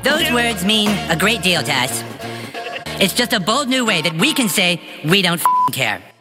Those words mean a great deal to us. It's just a bold new way that we can say we don't care.